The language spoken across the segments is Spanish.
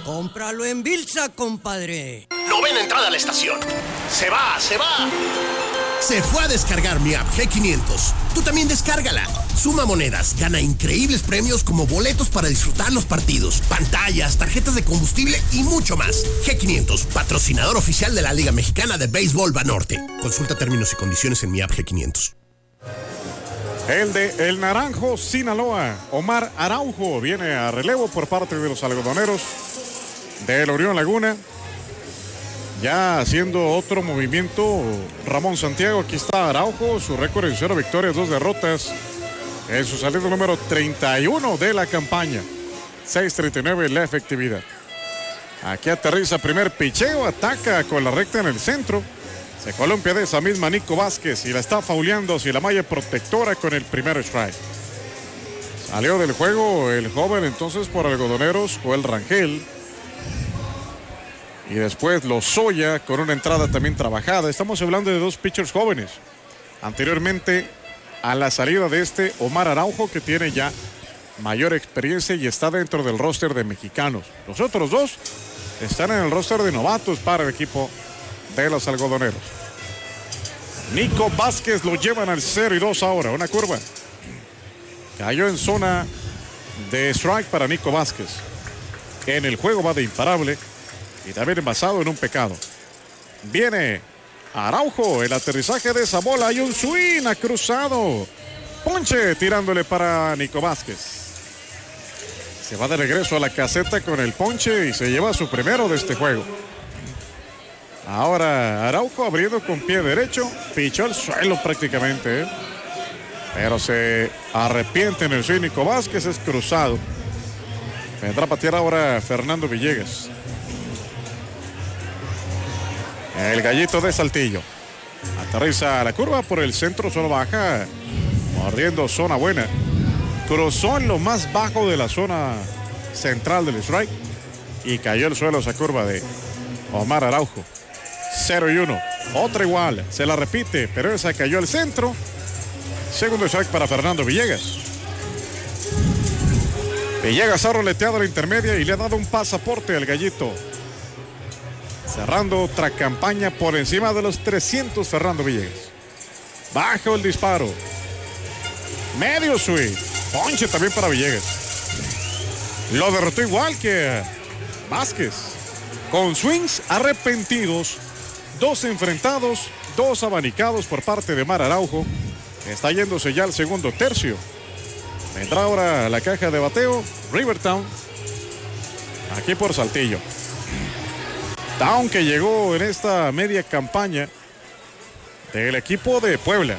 Cómpralo en Bilsa, compadre. Novena entrada a la estación. Se va. Se fue a descargar mi app G500. Tú también descárgala. Suma monedas, gana increíbles premios como boletos para disfrutar los partidos, pantallas, tarjetas de combustible y mucho más. G500, patrocinador oficial de la Liga Mexicana de Béisbol Banorte. Consulta términos y condiciones en mi app G500. El de El Naranjo, Sinaloa, Omar Araujo, viene a relevo por parte de los algodoneros del Orión Laguna. Ya haciendo otro movimiento, Ramón Santiago. Aquí está Araujo, su récord en 0 victorias, 2 derrotas. En su salida número 31 de la campaña. 6.39 la efectividad. Aquí aterriza primer picheo, ataca con la recta en el centro. Se columpia de esa misma Nico Vázquez y la está fauleando hacia la malla protectora con el primer strike. Salió del juego el joven entonces por algodoneros, Joel Rangel. Y después Lozoya con una entrada también trabajada. Estamos hablando de 2 pitchers jóvenes. Anteriormente a la salida de Omar Araujo, que tiene ya mayor experiencia y está dentro del roster de mexicanos. Los otros 2 están en el roster de novatos para el equipo de los algodoneros. Nico Vázquez lo llevan al 0-2 ahora. Una curva. Cayó en zona de strike para Nico Vázquez. En el juego va de imparable. Y también basado en un pecado. Viene Araujo, el aterrizaje de esa bola. Hay un swing, ha cruzado. Ponche tirándole para Nico Vázquez. Se va de regreso a la caseta con el ponche y se lleva su primero de este juego. Ahora Araujo abriendo con pie derecho. Pichó al suelo prácticamente. Pero se arrepiente en el swing. Nico Vázquez es cruzado. Vendrá a patear ahora Fernando Villegas. El gallito de Saltillo. Aterriza a la curva por el centro, zona baja. Mordiendo zona buena. Cruzó en lo más bajo de la zona central del strike. Y cayó al suelo esa curva de Omar Araujo. 0-1. Otra igual. Se la repite, pero esa cayó al centro. Segundo strike para Fernando Villegas. Villegas ha roleteado la intermedia y le ha dado un pasaporte al gallito. Cerrando otra campaña por encima de los 300 Fernando Villegas. Bajo el disparo. Medio swing. Ponche también para Villegas. Lo derrotó igual que Vázquez. Con swings arrepentidos. 2 enfrentados, 2 abanicados por parte de Omar Araujo. Está yéndose ya al segundo tercio. Vendrá ahora la caja de bateo. Rivertown. Aquí por Saltillo. Town que llegó en esta media campaña del equipo de Puebla.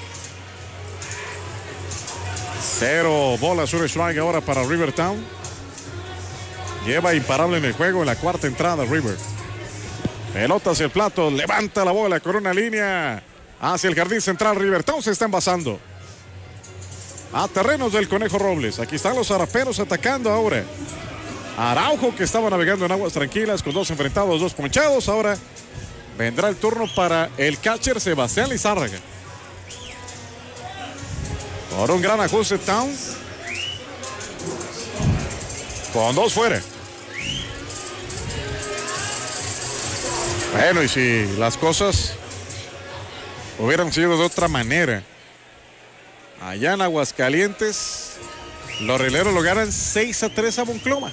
0 bolas, 1 strike ahora para Rivertown. Lleva imparable en el juego en la cuarta entrada River. Pelota hacia el plato, levanta la bola con una línea hacia el jardín central. Rivertown se está envasando a terrenos del Conejo Robles. Aquí están los zaraperos atacando ahora. Araujo, que estaba navegando en aguas tranquilas con 2 enfrentados, 2 ponchados. Ahora vendrá el turno para el catcher Sebastián Lizárraga. Por un gran ajuste Town. Con 2 fuera. Bueno, y si las cosas hubieran sido de otra manera, allá en Aguascalientes, los rieleros lo ganan 6-3 a Monclova.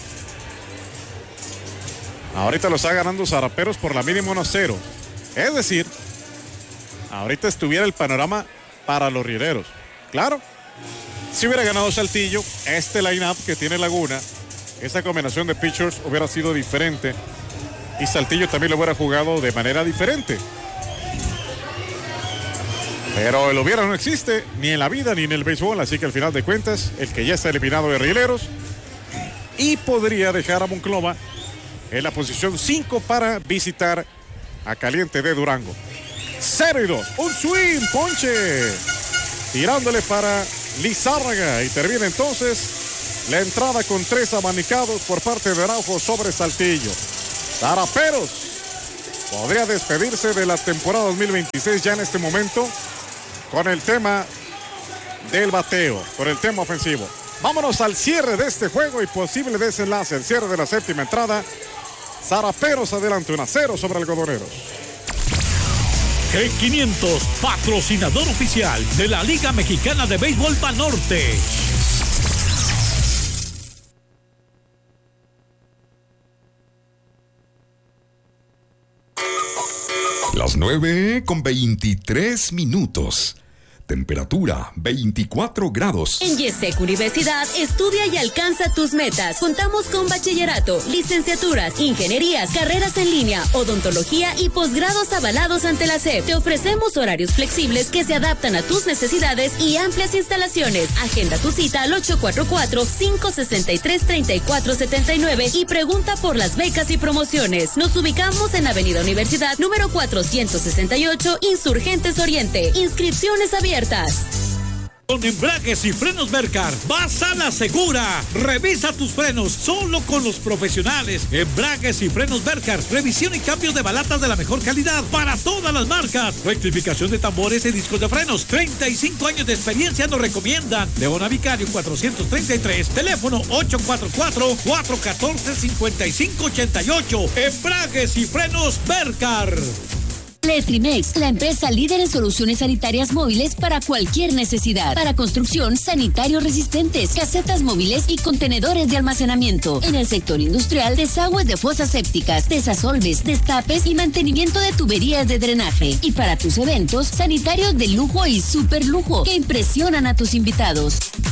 Ahorita lo está ganando Zaraperos por la mínima 1-0. Es decir, ahorita estuviera el panorama para los rieleros. Claro, si hubiera ganado Saltillo, este line-up que tiene Laguna, esta combinación de pitchers hubiera sido diferente. Y Saltillo también lo hubiera jugado de manera diferente. Pero el hubiera no existe ni en la vida ni en el béisbol. Así que al final de cuentas, el que ya está eliminado de rieleros y podría dejar a Monclova en la posición 5 para visitar a Caliente de Durango. 0-2. Un swing, ponche. Tirándole para Lizárraga. Y termina entonces la entrada con 3 abanicados por parte de Araujo sobre Saltillo. Zaraperos podría despedirse de la temporada 2026 ya en este momento con el tema del bateo, con el tema ofensivo. Vámonos al cierre de este juego y posible desenlace. El cierre de la séptima entrada. Zaraperos adelante 1-0 sobre Algodoneros. G500, patrocinador oficial de la Liga Mexicana de Béisbol Banorte. Las 9:23. Temperatura 24 grados. En YESEC Universidad, estudia y alcanza tus metas. Contamos con bachillerato, licenciaturas, ingenierías, carreras en línea, odontología y posgrados avalados ante la SEP. Te ofrecemos horarios flexibles que se adaptan a tus necesidades y amplias instalaciones. Agenda tu cita al 844-563-3479 y pregunta por las becas y promociones. Nos ubicamos en Avenida Universidad, número 468, Insurgentes Oriente. Inscripciones abiertas. Con embragues y frenos Mercar, vas a la segura. Revisa tus frenos solo con los profesionales. Embragues y frenos Mercar, revisión y cambio de balatas de la mejor calidad para todas las marcas. Rectificación de tambores y discos de frenos. 35 años de experiencia nos recomiendan. Leona Vicario 433, teléfono 844-414-5588. Embragues y frenos Mercar. Letrimex, la empresa líder en soluciones sanitarias móviles para cualquier necesidad. Para construcción, sanitarios resistentes, casetas móviles y contenedores de almacenamiento. En el sector industrial, desagües de fosas sépticas, desasolves, destapes y mantenimiento de tuberías de drenaje. Y para tus eventos, sanitarios de lujo y super lujo que impresionan a tus invitados.